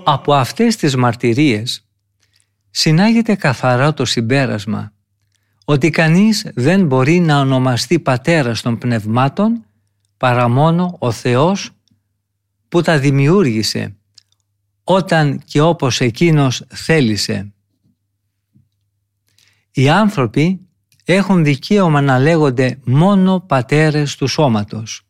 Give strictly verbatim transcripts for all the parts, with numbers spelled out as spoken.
Από αυτές τις μαρτυρίες συνάγεται καθαρά το συμπέρασμα ότι κανείς δεν μπορεί να ονομαστεί πατέρας των πνευμάτων παρά μόνο ο Θεός που τα δημιούργησε όταν και όπως Εκείνος θέλησε. Οι άνθρωποι έχουν δικαίωμα να λέγονται μόνο πατέρες του σώματος.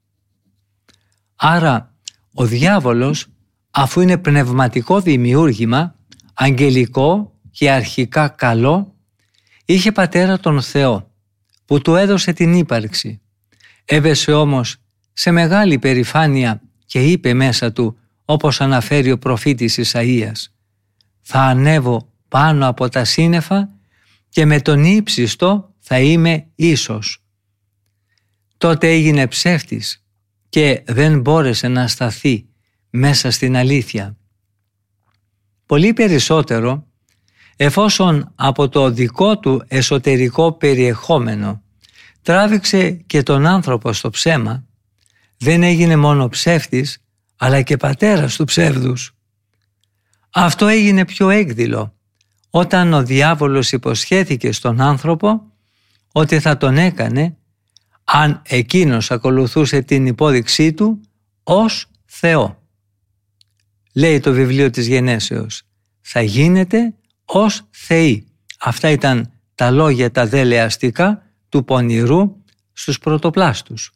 Άρα ο διάβολος, αφού είναι πνευματικό δημιούργημα, αγγελικό και αρχικά καλό, είχε πατέρα τον Θεό που του έδωσε την ύπαρξη. Έβεσε όμως σε μεγάλη περηφάνεια και είπε μέσα του, όπως αναφέρει ο προφήτης Ισαΐας, «Θα ανέβω πάνω από τα σύννεφα και με τον ύψιστο θα είμαι ίσος». Τότε έγινε ψεύτης και δεν μπόρεσε να σταθεί μέσα στην αλήθεια. Πολύ περισσότερο, εφόσον από το δικό του εσωτερικό περιεχόμενο τράβηξε και τον άνθρωπο στο ψέμα, δεν έγινε μόνο ψεύτης, αλλά και πατέρας του ψεύδους. Αυτό έγινε πιο έκδηλο, όταν ο διάβολος υποσχέθηκε στον άνθρωπο ότι θα τον έκανε, αν εκείνος ακολουθούσε την υπόδειξή του, ως Θεό. Λέει το βιβλίο της Γενέσεως, θα γίνετε ως Θεοί. Αυτά ήταν τα λόγια τα δελεαστικά του πονηρού στους πρωτοπλάστους.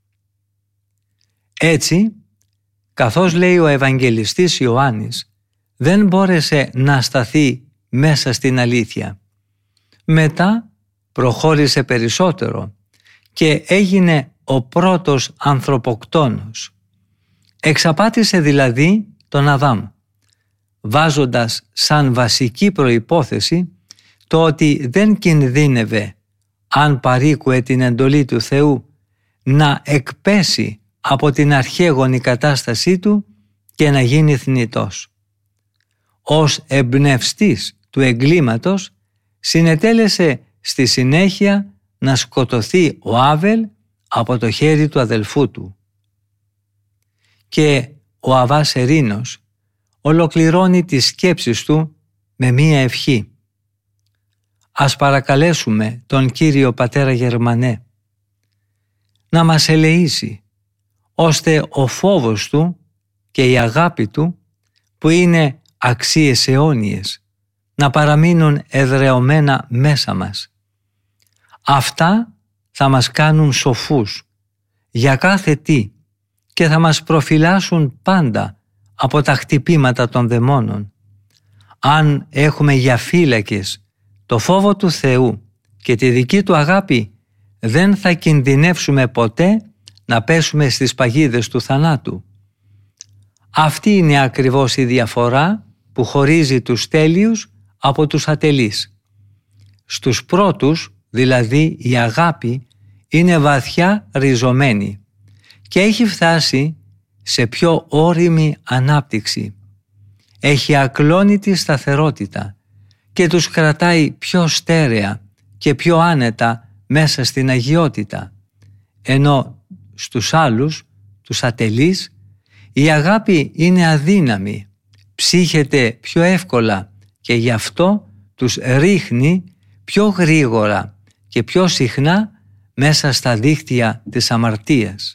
Έτσι, καθώς λέει ο Ευαγγελιστής Ιωάννης, δεν μπόρεσε να σταθεί μέσα στην αλήθεια. Μετά προχώρησε περισσότερο και έγινε ο πρώτος ανθρωποκτόνος. Εξαπάτησε δηλαδή τον Αδάμ, βάζοντας σαν βασική προϋπόθεση το ότι δεν κινδύνευε, αν παρήκουε την εντολή του Θεού, να εκπέσει από την αρχαίγονη κατάστασή του και να γίνει θνητός. Ως εμπνευστής του εγκλήματος συνετέλεσε στη συνέχεια να σκοτωθεί ο Άβελ από το χέρι του αδελφού του. Και ο Αββάς Ερήνος ολοκληρώνει τις σκέψεις του με μία ευχή. Ας παρακαλέσουμε τον Κύριο Πατέρα Γερμανέ να μας ελεήσει, ώστε ο φόβος του και η αγάπη του, που είναι αξίες αιώνιες, να παραμείνουν εδρεωμένα μέσα μας. Αυτά θα μας κάνουν σοφούς για κάθε τι και θα μας προφυλάσσουν πάντα από τα χτυπήματα των δαιμόνων. Αν έχουμε για φύλακες το φόβο του Θεού και τη δική του αγάπη, δεν θα κινδυνεύσουμε ποτέ να πέσουμε στις παγίδες του θανάτου. Αυτή είναι ακριβώς η διαφορά που χωρίζει τους τέλειους από τους ατελείς. Στους πρώτους, δηλαδή, η αγάπη είναι βαθιά ριζωμένη και έχει φτάσει σε πιο όριμη ανάπτυξη. Έχει ακλόνητη σταθερότητα και τους κρατάει πιο στέρεα και πιο άνετα μέσα στην αγιότητα. Ενώ στους άλλους, τους ατελείς, η αγάπη είναι αδύναμη, ψύχεται πιο εύκολα και γι' αυτό τους ρίχνει πιο γρήγορα και πιο συχνά μέσα στα δίχτυα της αμαρτίας.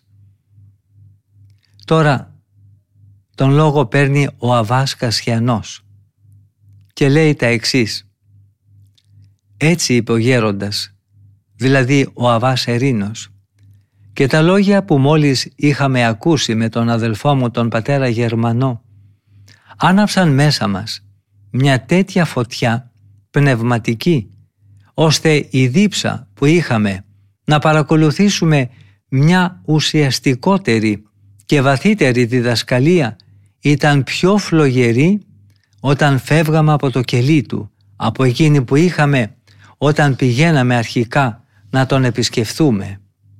Τώρα τον λόγο παίρνει ο Αββάς Κασιανός και λέει τα εξής. Έτσι είπε ο γέροντας, δηλαδή ο Αββάς Ερήνος, και τα λόγια που μόλις είχαμε ακούσει με τον αδελφό μου τον πατέρα Γερμανό άναψαν μέσα μας μια τέτοια φωτιά πνευματική, ώστε η δίψα που είχαμε να παρακολουθήσουμε μια ουσιαστικότερη και βαθύτερη διδασκαλία ήταν πιο φλογερή όταν φεύγαμε από το κελί του, από εκείνη που είχαμε όταν πηγαίναμε αρχικά να τον επισκεφθούμε.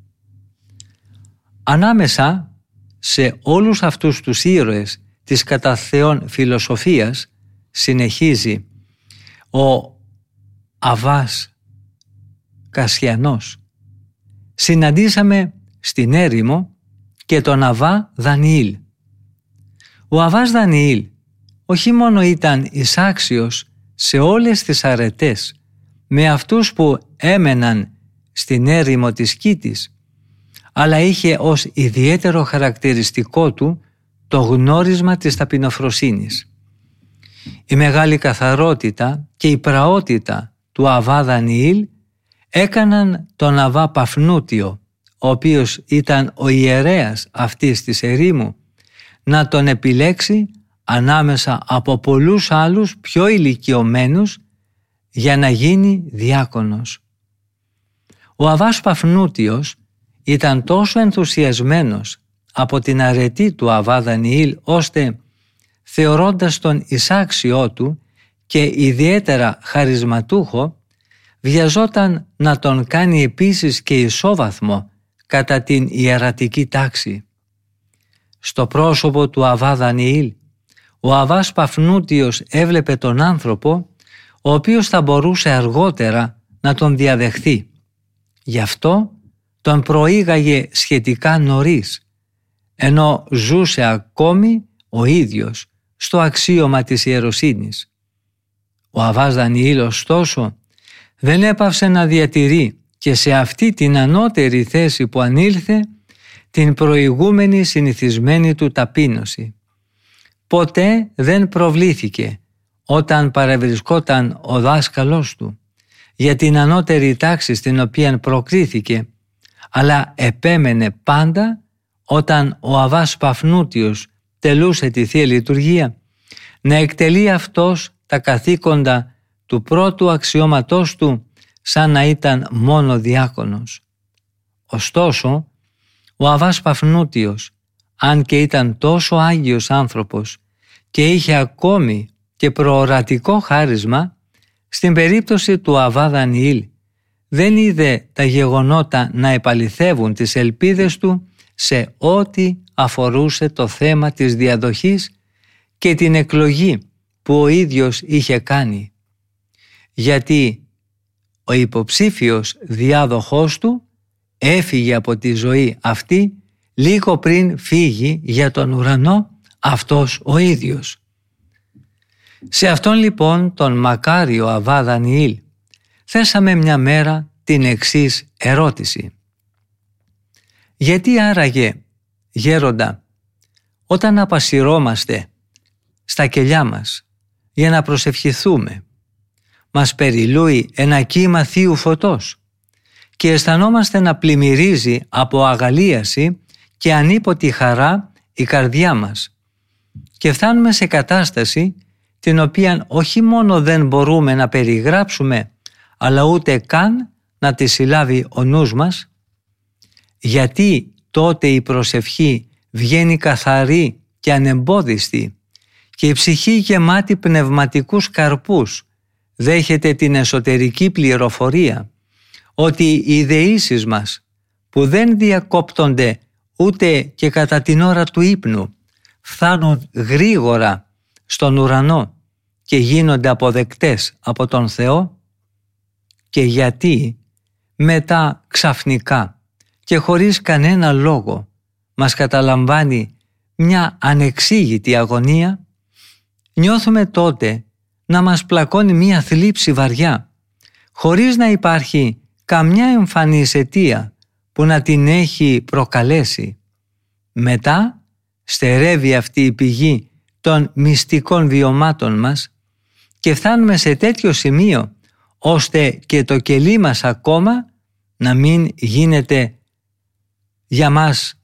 Ανάμεσα σε όλους αυτούς τους ήρωες της κατά Θεόν φιλοσοφίας, συνεχίζει ο Αββάς Κασιανός, συναντήσαμε στην έρημο και τον Αββά Δανιήλ. Ο Αββάς Δανιήλ όχι μόνο ήταν εισάξιος σε όλες τις αρετές με αυτούς που έμεναν στην έρημο της Κίτης, αλλά είχε ως ιδιαίτερο χαρακτηριστικό του το γνώρισμα της ταπεινοφροσύνης. Η μεγάλη καθαρότητα και η πραότητα του Αββά Δανιήλ έκαναν τον Αββά Παφνούτιο, ο οποίος ήταν ο ιερέας αυτής της ερήμου, να τον επιλέξει ανάμεσα από πολλούς άλλους πιο ηλικιωμένους για να γίνει διάκονος. Ο Αββάς Παφνούτιος ήταν τόσο ενθουσιασμένος από την αρετή του Αββά Δανιήλ, ώστε θεωρώντας τον εισάξιό του και ιδιαίτερα χαρισματούχο, βιαζόταν να τον κάνει επίσης και ισόβαθμο κατά την ιερατική τάξη. Στο πρόσωπο του Αββά Δανιήλ, ο Αββάς Παφνούτιος έβλεπε τον άνθρωπο ο οποίος θα μπορούσε αργότερα να τον διαδεχθεί. Γι' αυτό τον προήγαγε σχετικά νωρίς, ενώ ζούσε ακόμη ο ίδιος στο αξίωμα της ιεροσύνης. Ο Αββάς Δανιήλ, ωστόσο, δεν έπαυσε να διατηρεί και σε αυτή την ανώτερη θέση που ανήλθε την προηγούμενη συνηθισμένη του ταπείνωση. Ποτέ δεν προβλήθηκε όταν παρευρισκόταν ο δάσκαλός του για την ανώτερη τάξη στην οποία προκρίθηκε, αλλά επέμενε πάντα όταν ο Αββάς Παφνούτιος τελούσε τη Θεία Λειτουργία να εκτελεί αυτός τα καθήκοντα του πρώτου αξιώματός του σαν να ήταν μόνο διάκονος. Ωστόσο, ο Αββάς Παφνούτιος, αν και ήταν τόσο άγιος άνθρωπος και είχε ακόμη και προορατικό χάρισμα, στην περίπτωση του Αββά Δανιήλ δεν είδε τα γεγονότα να επαληθεύουν τις ελπίδες του σε ό,τι αφορούσε το θέμα της διαδοχής και την εκλογή που ο ίδιος είχε κάνει. Γιατί ο υποψήφιος διάδοχός του έφυγε από τη ζωή αυτή λίγο πριν φύγει για τον ουρανό αυτός ο ίδιος. Σε αυτόν λοιπόν τον μακάριο Αββά Δανιήλ θέσαμε μια μέρα την εξής ερώτηση. Γιατί άραγε, γέροντα, όταν απασυρώμαστε στα κελιά μας για να προσευχηθούμε, μας περιλούει ένα κύμα θείου φωτός και αισθανόμαστε να πλημμυρίζει από αγαλίαση και ανίποτη χαρά η καρδιά μας και φτάνουμε σε κατάσταση την οποία όχι μόνο δεν μπορούμε να περιγράψουμε, αλλά ούτε καν να τη συλλάβει ο νους μας? Γιατί τότε η προσευχή βγαίνει καθαρή και ανεμπόδιστη και η ψυχή γεμάτη πνευματικούς καρπούς δέχεται την εσωτερική πληροφορία ότι οι ιδεήσεις μας, που δεν διακόπτονται ούτε και κατά την ώρα του ύπνου, φτάνουν γρήγορα στον ουρανό και γίνονται αποδεκτές από τον Θεό? Και γιατί μετά ξαφνικά και χωρίς κανένα λόγο μας καταλαμβάνει μια ανεξήγητη αγωνία? Νιώθουμε τότε να μας πλακώνει μια θλίψη βαριά, χωρίς να υπάρχει καμιά εμφανής αιτία που να την έχει προκαλέσει. Μετά στερεύει αυτή η πηγή των μυστικών βιωμάτων μας και φτάνουμε σε τέτοιο σημείο ώστε και το κελί μας ακόμα να μην γίνεται για μας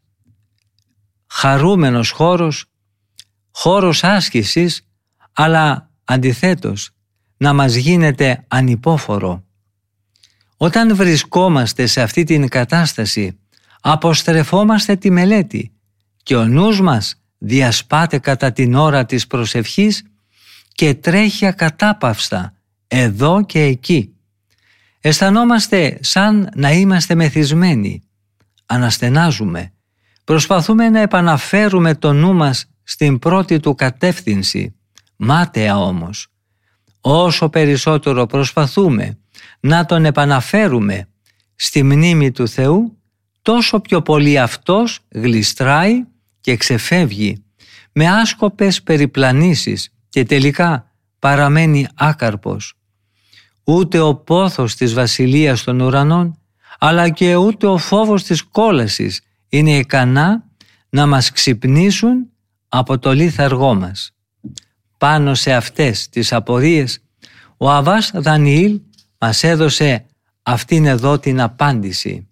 χαρούμενος χώρος, χώρος άσκησης, αλλά αντιθέτως να μας γίνεται ανυπόφορο. Όταν βρισκόμαστε σε αυτή την κατάσταση, αποστρεφόμαστε τη μελέτη και ο νους μας διασπάται κατά την ώρα της προσευχής και τρέχει ακατάπαυστα εδώ και εκεί. Αισθανόμαστε σαν να είμαστε μεθυσμένοι. Αναστενάζουμε. Προσπαθούμε να επαναφέρουμε το νου μας στην πρώτη του κατεύθυνση. Μάταια όμως. Όσο περισσότερο προσπαθούμε να τον επαναφέρουμε στη μνήμη του Θεού, τόσο πιο πολύ αυτός γλιστράει και ξεφεύγει με άσκοπες περιπλανήσεις και τελικά παραμένει άκαρπος. Ούτε ο πόθος της βασιλείας των ουρανών, αλλά και ούτε ο φόβος της κόλασης είναι ικανά να μας ξυπνήσουν από το λίθαργό μας. Πάνω σε αυτές τις απορίες, ο Αββάς Δανιήλ μας έδωσε αυτήν εδώ την απάντηση.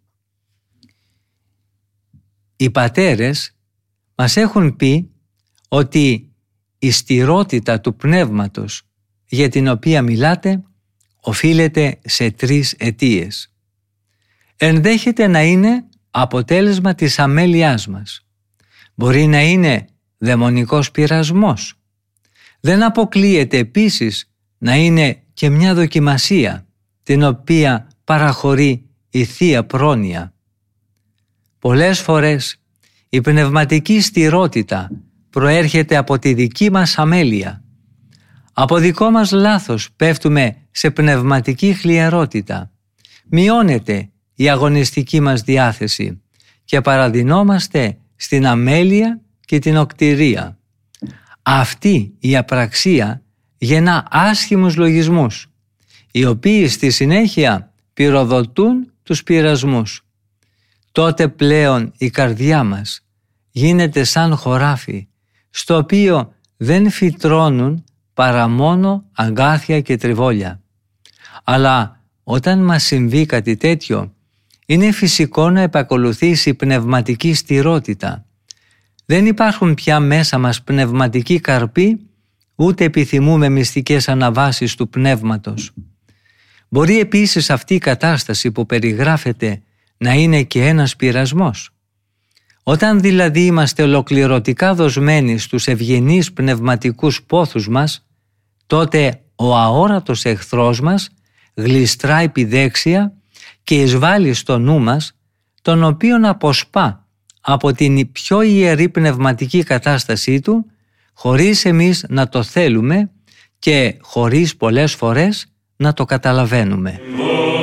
Οι πατέρες μας έχουν πει ότι η στηρότητα του πνεύματος για την οποία μιλάτε οφείλεται σε τρεις αιτίες. Ενδέχεται να είναι αποτέλεσμα της αμέλειάς μας. Μπορεί να είναι δαιμονικός πειρασμός. Δεν αποκλείεται επίσης να είναι και μια δοκιμασία την οποία παραχωρεί η Θεία Πρόνοια. Πολλές φορές η πνευματική στηρότητα προέρχεται από τη δική μας αμέλεια. Από δικό μας λάθος πέφτουμε σε πνευματική χλιαρότητα. Μειώνεται η αγωνιστική μας διάθεση και παραδεινόμαστε στην αμέλεια και την οκτηρία. Αυτή η απραξία γεννά άσχημους λογισμούς, οι οποίοι στη συνέχεια πυροδοτούν τους πειρασμούς. Τότε πλέον η καρδιά μας γίνεται σαν χωράφι, στο οποίο δεν φυτρώνουν παρά μόνο αγκάθια και τριβόλια. Αλλά όταν μας συμβεί κάτι τέτοιο, είναι φυσικό να επακολουθήσει η πνευματική στηρότητα. Δεν υπάρχουν πια μέσα μας πνευματικοί καρποί, ούτε επιθυμούμε μυστικές αναβάσεις του πνεύματος. Μπορεί επίσης αυτή η κατάσταση που περιγράφεται να είναι και ένας πειρασμός. Όταν δηλαδή είμαστε ολοκληρωτικά δοσμένοι στους ευγενείς πνευματικούς πόθους μας, τότε ο αόρατος εχθρός μας γλιστρά επιδέξια και εισβάλλει στο νου μας, τον οποίον αποσπά από την πιο ιερή πνευματική κατάστασή του, χωρίς εμείς να το θέλουμε και χωρίς πολλές φορές να το καταλαβαίνουμε.